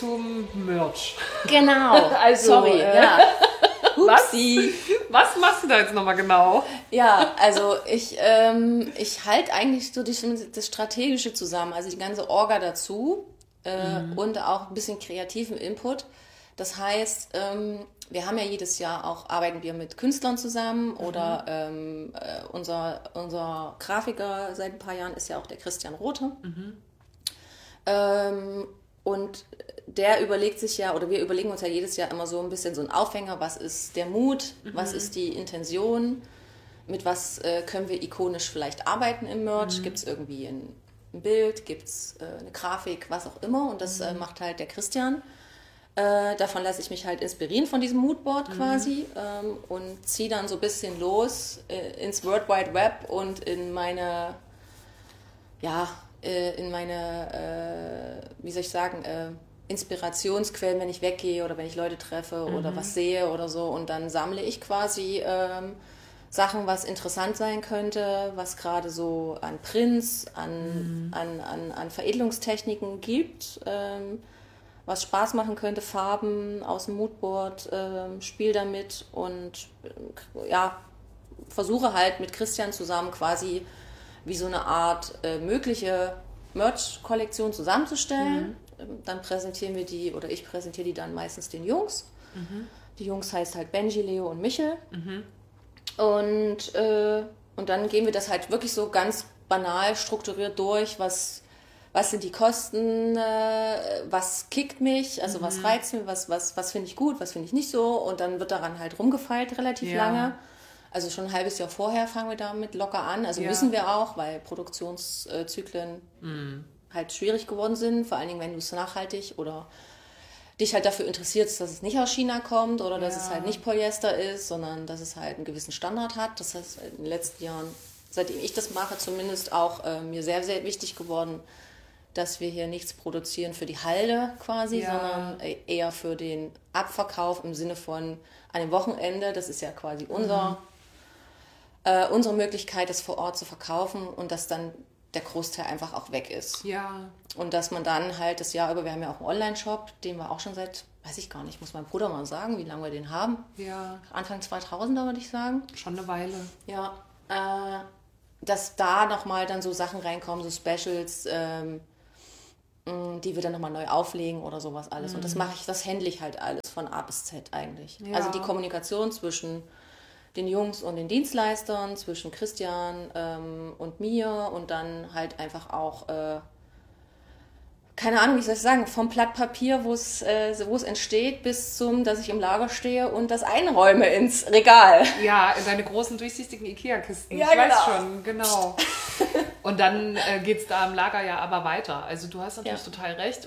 zum Merch. Genau. Also, sorry, ja. Hupsi. Was machst du da jetzt nochmal genau? Ja, also ich halte eigentlich so das Strategische zusammen, also die ganze Orga dazu und auch ein bisschen kreativen Input. Das heißt, wir haben ja jedes Jahr auch, arbeiten wir mit Künstlern zusammen oder unser Grafiker seit ein paar Jahren ist ja auch der Christian Rothe. Und der überlegt sich ja, oder wir überlegen uns ja jedes Jahr immer so ein bisschen so einen Aufhänger, was ist der Mut, was ist die Intention, mit was können wir ikonisch vielleicht arbeiten im Merch, gibt es irgendwie ein Bild, gibt es eine Grafik, was auch immer und das macht halt der Christian. Davon lasse ich mich halt inspirieren von diesem Moodboard quasi und ziehe dann so ein bisschen los ins World Wide Web und in meine, wie soll ich sagen, Inspirationsquellen, wenn ich weggehe oder wenn ich Leute treffe oder was sehe oder so. Und dann sammle ich quasi Sachen, was interessant sein könnte, was gerade so an Prints, an Veredelungstechniken gibt, was Spaß machen könnte, Farben aus dem Moodboard, spiele damit und versuche halt mit Christian zusammen quasi wie so eine Art mögliche Merch-Kollektion zusammenzustellen. Dann präsentieren wir die, oder ich präsentiere die dann meistens den Jungs. Die Jungs heißt halt Benji, Leo und Michel. Und dann gehen wir das halt wirklich so ganz banal strukturiert durch, was sind die Kosten, was kickt mich, also was reizt mich, was finde ich gut, was finde ich nicht so. Und dann wird daran halt rumgefeilt relativ lange. Also schon ein halbes Jahr vorher fangen wir damit locker an. Also müssen wir auch, weil Produktionszyklen halt schwierig geworden sind. Vor allen Dingen, wenn du es nachhaltig oder dich halt dafür interessierst, dass es nicht aus China kommt oder dass es halt nicht Polyester ist, sondern dass es halt einen gewissen Standard hat. Das heißt, in den letzten Jahren, seitdem ich das mache, zumindest auch mir sehr, sehr wichtig geworden, dass wir hier nichts produzieren für die Halde quasi, sondern eher für den Abverkauf im Sinne von einem Wochenende. Das ist ja quasi unsere Möglichkeit, das vor Ort zu verkaufen und dass dann der Großteil einfach auch weg ist. Ja. Und dass man dann halt das Jahr über, wir haben ja auch einen Online-Shop, den wir auch schon seit, weiß ich gar nicht, muss mein Bruder mal sagen, wie lange wir den haben. Ja. Anfang 2000er würde ich sagen. Schon eine Weile. Ja. Dass da nochmal dann so Sachen reinkommen, so Specials, die wir dann nochmal neu auflegen oder sowas alles. Und das handle ich halt alles von A bis Z eigentlich. Ja. Also die Kommunikation zwischen den Jungs und den Dienstleistern, zwischen Christian und mir und dann halt einfach auch, keine Ahnung, wie soll ich sagen, vom Blatt Papier, wo es entsteht, bis zum, dass ich im Lager stehe und das einräume ins Regal. Ja, in deine großen, durchsichtigen Ikea-Kisten. Ja, ich weiß schon, genau. Und dann geht's da im Lager ja aber weiter. Also du hast natürlich total recht.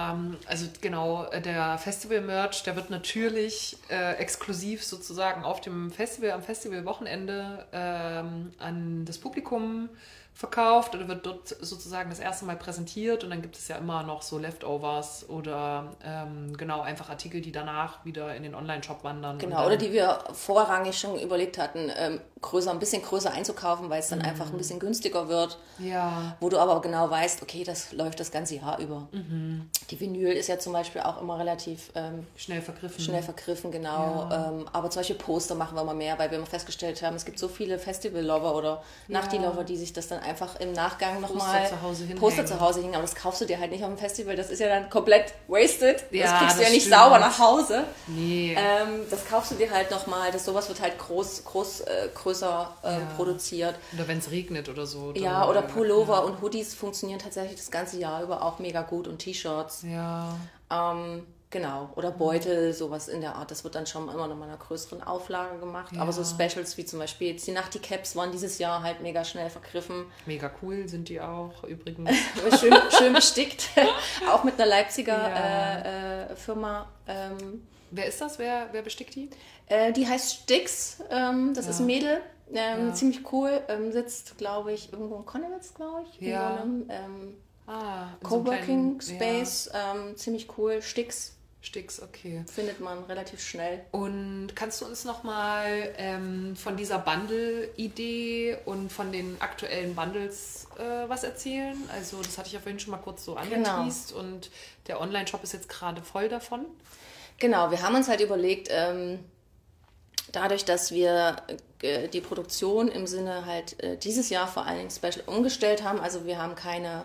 Der Festival-Merch, der wird natürlich exklusiv sozusagen auf dem Festival, am Festivalwochenende an das Publikum verkauft oder wird dort sozusagen das erste Mal präsentiert und dann gibt es ja immer noch so Leftovers oder einfach Artikel, die danach wieder in den Online-Shop wandern. Genau, oder die wir vorrangig schon überlegt hatten, ein bisschen größer einzukaufen, weil es dann einfach ein bisschen günstiger wird. Ja. Wo du aber genau weißt, okay, das läuft das ganze Jahr über. Die Vinyl ist ja zum Beispiel auch immer relativ schnell vergriffen. Schnell vergriffen, genau. Ja. Aber zum Beispiel Poster machen wir immer mehr, weil wir immer festgestellt haben, es gibt so viele Festival-Lover oder Nachti-Lover, die sich das dann einfach im Nachgang nochmal Poster zu Hause hängen. Aber das kaufst du dir halt nicht auf dem Festival. Das ist ja dann komplett wasted. Das kriegst du ja nicht sauber nach Hause. Nee. Das kaufst du dir halt nochmal. Sowas wird halt größer produziert. Oder wenn es regnet oder so. Ja, oder Pullover und Hoodies funktionieren tatsächlich das ganze Jahr über auch mega gut und T-Shirts. Ja. Genau, oder Beutel, sowas in der Art. Das wird dann schon immer noch mal in einer größeren Auflage gemacht. Ja. Aber so Specials wie zum Beispiel jetzt die Nachti-Caps waren dieses Jahr halt mega schnell vergriffen. Mega cool sind die auch übrigens. schön bestickt. Auch mit einer Leipziger Firma. Wer ist das? Wer bestickt die? Die heißt Stix. Das ist ein Mädel. Ziemlich cool. Sitzt, glaube ich, irgendwo in Konnewitz, glaube ich. Ja. Coworking Space, ziemlich cool. Stix Stix, okay. Findet man relativ schnell. Und kannst du uns nochmal von dieser Bundle-Idee und von den aktuellen Bundles was erzählen? Also das hatte ich ja vorhin schon mal kurz so angeteast und der Online-Shop ist jetzt gerade voll davon. Genau, wir haben uns halt überlegt, dadurch, dass wir die Produktion im Sinne halt dieses Jahr vor allen Dingen Special umgestellt haben, also wir haben keine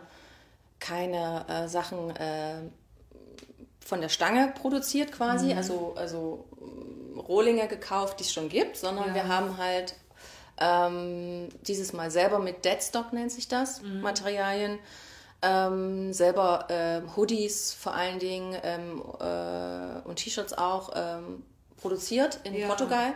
Sachen von der Stange produziert quasi, also Rohlinge gekauft, die es schon gibt, sondern wir haben halt dieses Mal selber mit Deadstock nennt sich das, Materialien, selber Hoodies vor allen Dingen und T-Shirts auch produziert in Portugal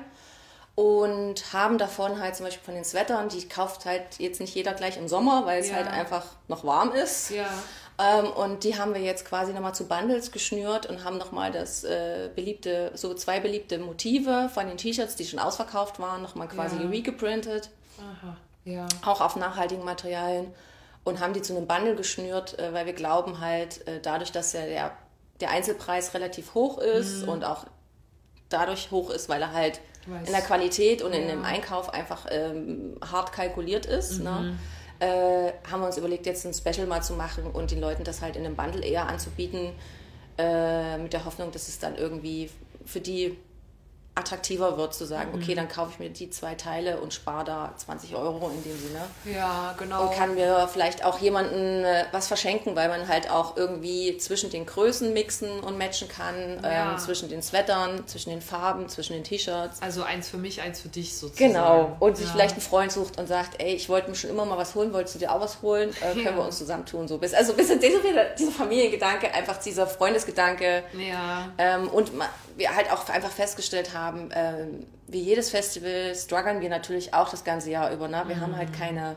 und haben davon halt zum Beispiel von den Sweatern, die kauft halt jetzt nicht jeder gleich im Sommer, weil es halt einfach noch warm ist. Ja. Und die haben wir jetzt quasi nochmal zu Bundles geschnürt und haben nochmal das zwei beliebte Motive von den T-Shirts, die schon ausverkauft waren, nochmal quasi regeprintet. Aha. Ja. Auch auf nachhaltigen Materialien und haben die zu einem Bundle geschnürt, weil wir glauben halt, dadurch, dass ja der Einzelpreis relativ hoch ist und auch dadurch hoch ist, weil er halt in der Qualität und in dem Einkauf einfach hart kalkuliert ist, ne? Haben wir uns überlegt, jetzt ein Special mal zu machen und den Leuten das halt in einem Bundle eher anzubieten, mit der Hoffnung, dass es dann irgendwie für die attraktiver wird, zu sagen, okay, dann kaufe ich mir die 2 Teile und spare da 20 € in dem Sinne. Ja, genau. Und kann mir vielleicht auch jemandem was verschenken, weil man halt auch irgendwie zwischen den Größen mixen und matchen kann, zwischen den Sweatern, zwischen den Farben, zwischen den T-Shirts. Also eins für mich, eins für dich sozusagen. Genau. Und sich vielleicht einen Freund sucht und sagt, ey, ich wollte mir schon immer mal was holen, wolltest du dir auch was holen? Können wir uns zusammentun? So. Also ein bisschen dieser Familiengedanke, einfach dieser Freundesgedanke. Ja. Und wir halt auch einfach festgestellt haben, wie jedes Festival strugglen wir natürlich auch das ganze Jahr über. Ne? Wir haben halt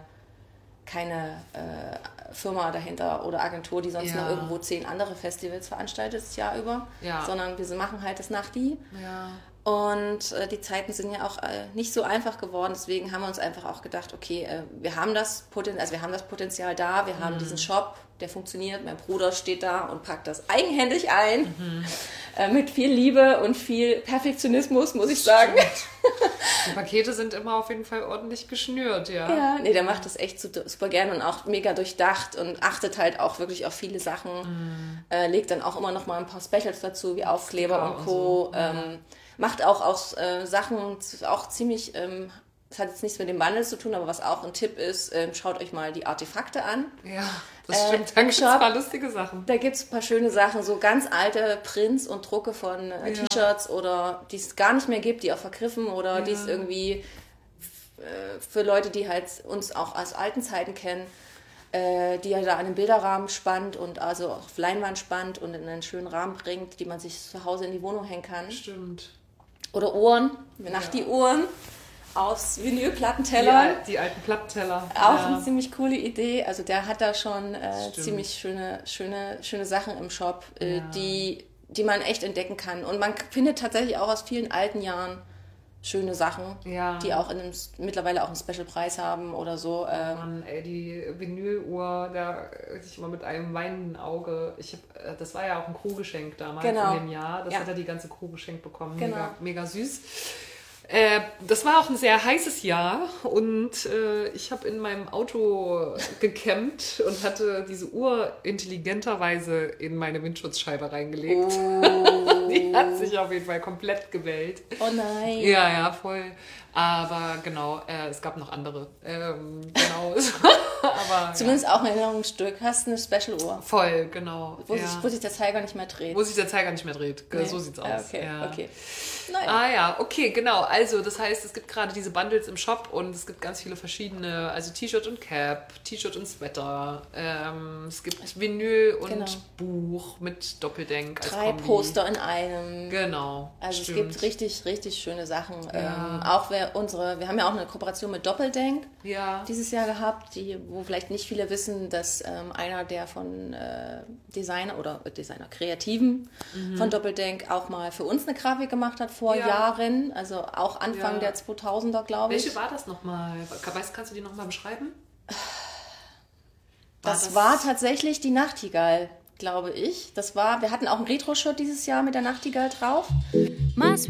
keine Firma dahinter oder Agentur, die sonst noch irgendwo 10 andere Festivals veranstaltet das Jahr über, sondern wir machen halt das nach die. Ja. Und die Zeiten sind ja auch nicht so einfach geworden, deswegen haben wir uns einfach auch gedacht, okay, wir haben das Potenzial da, wir haben diesen Shop, der funktioniert, mein Bruder steht da und packt das eigenhändig ein, mit viel Liebe und viel Perfektionismus, muss ich sagen. Die Pakete sind immer auf jeden Fall ordentlich geschnürt, Ja, nee, der macht das echt super gerne und auch mega durchdacht und achtet halt auch wirklich auf viele Sachen, legt dann auch immer noch mal ein paar Specials dazu, wie Aufkleber und Co., macht auch aus Sachen auch ziemlich, das hat jetzt nichts mit dem Bundle zu tun, aber was auch ein Tipp ist, schaut euch mal die Artefakte an. Ja, das stimmt. Da gibt es ein paar lustige Sachen. Da gibt es ein paar schöne Sachen, so ganz alte Prints und Drucke von T-Shirts oder die es gar nicht mehr gibt, die auch vergriffen oder die es irgendwie für Leute, die halt uns auch aus alten Zeiten kennen, die ja da an den Bilderrahmen spannt und also auf Leinwand spannt und in einen schönen Rahmen bringt, die man sich zu Hause in die Wohnung hängen kann. Stimmt. Oder Uhren, Nachti-Uhren aus Vinylplattentellern. Die alten Plattenteller. Auch eine ziemlich coole Idee. Also der hat da schon ziemlich schöne Sachen im Shop, die man echt entdecken kann. Und man findet tatsächlich auch aus vielen alten Jahren schöne Sachen, die auch mittlerweile auch einen Special-Preis haben oder so. Mann, ey, die Vinyluhr, da ich immer mit einem weinenden Auge. Das war ja auch ein Crew-Geschenk damals in dem Jahr. Das hat er die ganze Crew geschenkt bekommen. Genau. Mega süß. Das war auch ein sehr heißes Jahr und ich habe in meinem Auto gecampt und hatte diese Uhr intelligenterweise in meine Windschutzscheibe reingelegt. Oh. Die hat sich auf jeden Fall komplett gewellt. Oh nein. Ja, voll. Aber genau, es gab noch andere. Genau. Aber, zumindest auch ein Erinnerungsstück. Hast du eine Special-Uhr? Voll, genau. Wo sich der Zeiger nicht mehr dreht. Wo sich der Zeiger nicht mehr dreht. Nee. So sieht's aus. Okay. Naja. Okay, genau. Also das heißt, es gibt gerade diese Bundles im Shop und es gibt ganz viele verschiedene, also T-Shirt und Cap, T-Shirt und Sweater. Es gibt Vinyl und Buch mit Doppeldenk. 3 Poster in einem. Genau. Also es gibt richtig, richtig schöne Sachen. Auch wir haben ja auch eine Kooperation mit Doppeldenk dieses Jahr gehabt, wo vielleicht nicht viele wissen, dass einer der von Designer Kreativen von Doppeldenk auch mal für uns eine Grafik gemacht hat vor Jahren, also auch Anfang der 2000er, glaube ich. Welche war das nochmal? Kannst du die nochmal beschreiben? Das war tatsächlich die Nachtigall. glaube ich. Wir hatten auch ein Retro-Shirt dieses Jahr mit der Nachtigall drauf. My